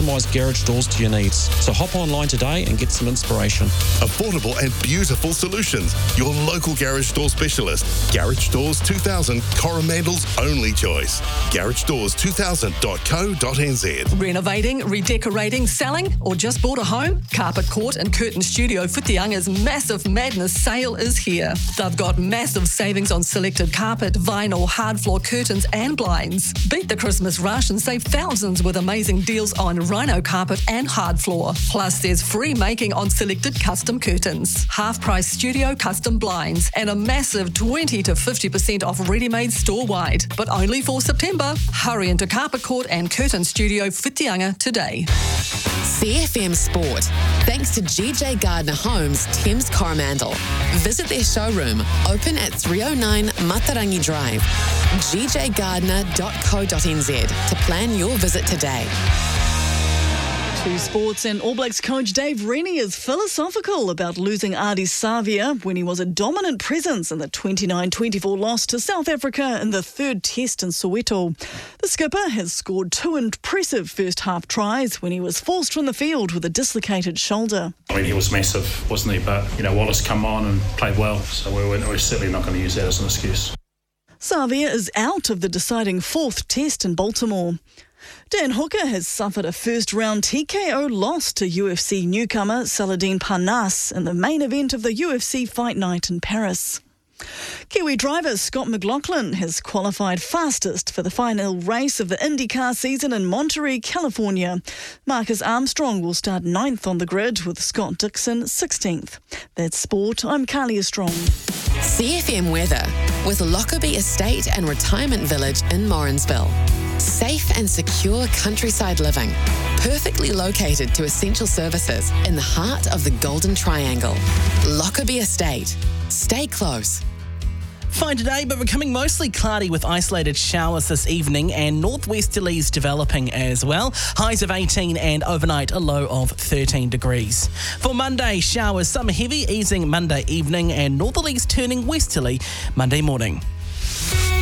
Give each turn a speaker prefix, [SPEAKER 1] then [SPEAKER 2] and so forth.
[SPEAKER 1] customised garage doors to your needs. So hop online today and get some inspiration.
[SPEAKER 2] Affordable and beautiful solutions. Your local garage door specialist. Garage Doors 2000, Coromandel's only choice. GarageDoors2000.co.nz.
[SPEAKER 3] Renovating, redecorating, selling, or just bought a home? Carpet Court and Curtain Studio Whitianga's Massive Madness sale is here. They've got massive savings on selected carpet, vinyl, hard floor curtains and blinds. Beat the Christmas rush and save thousands with amazing deals on rhino carpet and hard floor. Plus, there's free making on selected custom curtains, half-price studio custom blinds, and a massive 20 to 50% off ready-made store-wide. But only for September. Hurry into Carpet Court and Curtain Studio Whitianga today.
[SPEAKER 4] CFM Sport. Thanks to GJ Gardner Homes, Thames Coromandel. Visit their showroom, open at 309 Matarangi Drive. gjgardner.co.nz to plan your visit today.
[SPEAKER 5] To sports, and All Blacks coach Dave Rennie is philosophical about losing Ardie Savia when he was a dominant presence in the 29-24 loss to South Africa in the third test in Soweto. The skipper has scored 2 impressive first-half tries when he was forced from the field with a dislocated shoulder.
[SPEAKER 6] I mean, he was massive, wasn't he? But, Wallace come on and played well, so we're certainly not going to use that as an excuse.
[SPEAKER 5] Savia is out of the deciding 4th test in Baltimore. Dan Hooker has suffered a first-round TKO loss to UFC newcomer Saladin Parnasse in the main event of the UFC Fight Night in Paris. Kiwi driver Scott McLaughlin has qualified fastest for the final race of the IndyCar season in Monterey, California. Marcus Armstrong will start 9th on the grid with Scott Dixon 16th. That's sport. I'm Carly Strong.
[SPEAKER 4] CFM weather with Lockerbie Estate and Retirement Village in Morrinsville. Safe and secure countryside living, perfectly located to essential services in the heart of the Golden Triangle. Lockerbie Estate. Stay close.
[SPEAKER 7] Fine today, but becoming mostly cloudy with isolated showers this evening and northwesterlies developing as well. Highs of 18 and overnight a low of 13 degrees. For Monday, showers, some heavy easing Monday evening and northerlies turning westerly Monday morning.